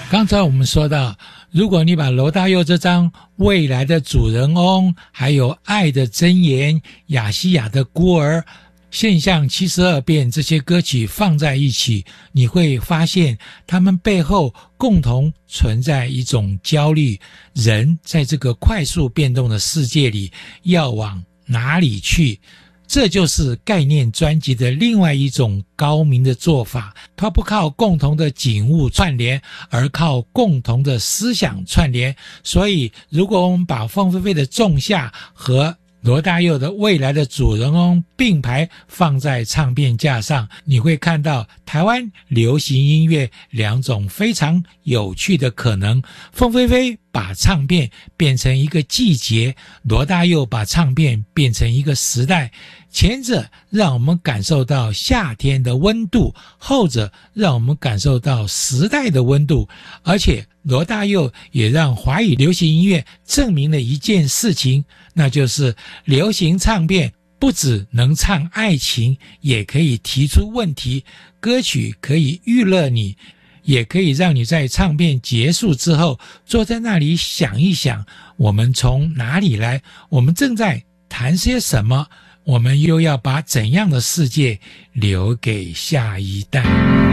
刚才我们说到，如果你把罗大佑这张《未来的主人翁》还有《爱的箴言》、亚细亚的孤儿、现象72变这些歌曲放在一起，你会发现他们背后共同存在一种焦虑，人在这个快速变动的世界里要往哪里去。这就是概念专辑的另外一种高明的做法，它不靠共同的景物串联，而靠共同的思想串联。所以如果我们把凤飞飞的《仲夏》和罗大佑的《未来的主人翁》并排放在唱片架上，你会看到台湾流行音乐两种非常有趣的可能。凤飞飞把唱片变成一个季节，罗大佑把唱片变成一个时代。前者让我们感受到夏天的温度，后者让我们感受到时代的温度。而且罗大佑也让华语流行音乐证明了一件事情，那就是流行唱片不只能唱爱情，也可以提出问题。歌曲可以娱乐你，也可以让你在唱片结束之后坐在那里想一想，我们从哪里来，我们正在谈些什么，我们又要把怎样的世界留给下一代。